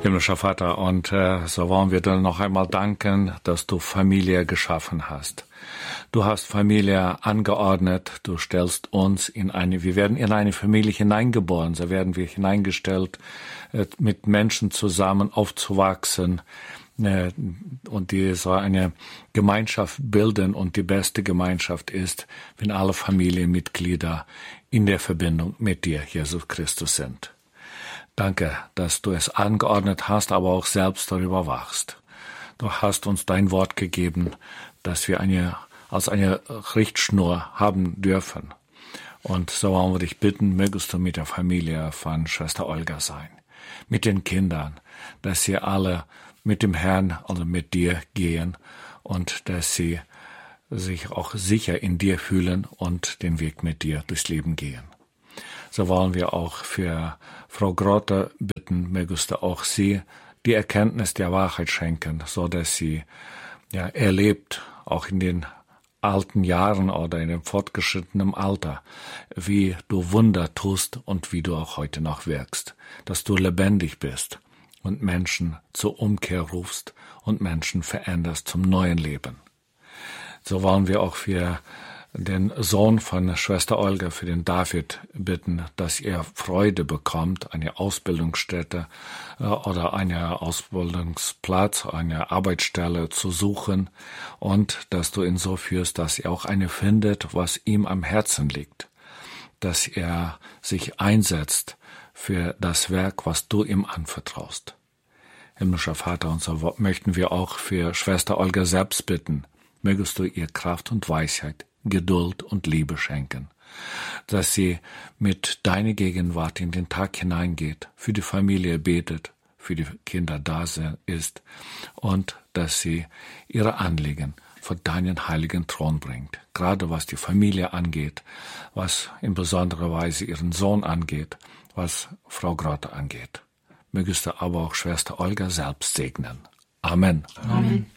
Himmlischer Vater, und so wollen wir dann noch einmal danken, dass du Familie geschaffen hast. Du hast Familie angeordnet, du stellst uns wir werden in eine Familie hineingeboren, so werden wir hineingestellt, mit Menschen zusammen aufzuwachsen, und die so eine Gemeinschaft bilden, und die beste Gemeinschaft ist, wenn alle Familienmitglieder in der Verbindung mit dir, Jesus Christus, sind. Danke, dass du es angeordnet hast, aber auch selbst darüber wachst. Du hast uns dein Wort gegeben, dass wir als eine Richtschnur haben dürfen. Und so wollen wir dich bitten, mögest du mit der Familie von Schwester Olga sein, mit den Kindern, dass sie alle mit dem Herrn, also mit dir gehen, und dass sie sich auch sicher in dir fühlen und den Weg mit dir durchs Leben gehen. So wollen wir auch für Frau Grote bitten, mögest du auch sie die Erkenntnis der Wahrheit schenken, so dass sie erlebt, auch in den alten Jahren oder in dem fortgeschrittenen Alter, wie du Wunder tust und wie du auch heute noch wirkst, dass du lebendig bist und Menschen zur Umkehr rufst und Menschen veränderst zum neuen Leben. So wollen wir auch für den Sohn von Schwester Olga, für den David, bitten, dass er Freude bekommt, eine Ausbildungsstätte oder einen Ausbildungsplatz, eine Arbeitsstelle zu suchen, und dass du ihn so führst, dass er auch eine findet, was ihm am Herzen liegt, dass er sich einsetzt für das Werk, was du ihm anvertraust. Himmlischer Vater, und so möchten wir auch für Schwester Olga selbst bitten, mögest du ihr Kraft und Weisheit, Geduld und Liebe schenken, dass sie mit deiner Gegenwart in den Tag hineingeht, für die Familie betet, für die Kinder da ist, und dass sie ihre Anliegen vor deinen heiligen Thron bringt, gerade was die Familie angeht, was in besonderer Weise ihren Sohn angeht, was Frau Grote angeht. Mögest du aber auch Schwester Olga selbst segnen. Amen. Amen.